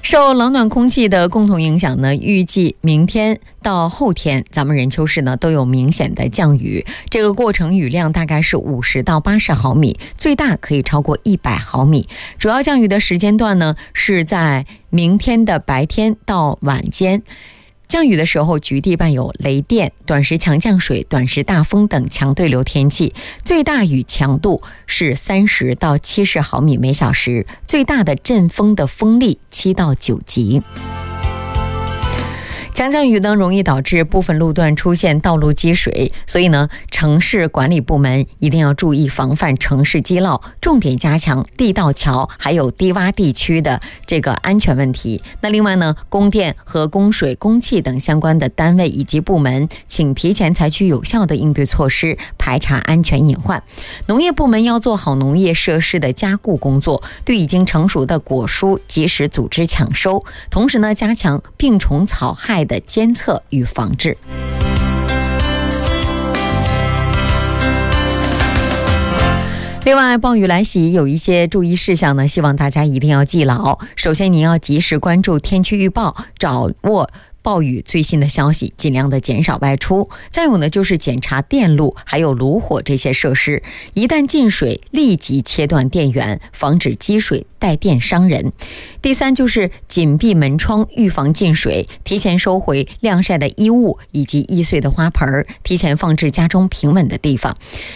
受冷暖空气的共同影响呢，预计明天到后天咱们任丘市呢都有明显的降雨，这个过程雨量大概是50到80毫米，最大可以超过100毫米。主要降雨的时间段呢是在明天的白天到晚间。降雨的时候，局地伴有雷电、短时强降水、短时大风等强对流天气，最大雨强度是30到70毫米每小时，最大的阵风的风力7到9级。强降雨呢，容易导致部分路段出现道路积水，所以呢，城市管理部门一定要注意防范城市积涝，重点加强地道桥还有低洼地区的这个安全问题。那另外呢，供电和供水、供气等相关的单位以及部门，请提前采取有效的应对措施，排查安全隐患。农业部门要做好农业设施的加固工作，对已经成熟的果蔬及时组织抢收，同时呢，加强病虫草害的监测与防治。另外，暴雨来袭有一些注意事项呢，希望大家一定要记牢。首先，你要及时关注天气预报，掌握暴雨最新的消息，尽量的减少外出。再有呢，就是检查电路还有炉火这些设施，一旦进水立即切断电源，防止积水带电伤人。第三，就是紧闭门窗，预防进水，提前收回晾晒的衣物以及易碎的花盆，提前放置家中平稳的地方。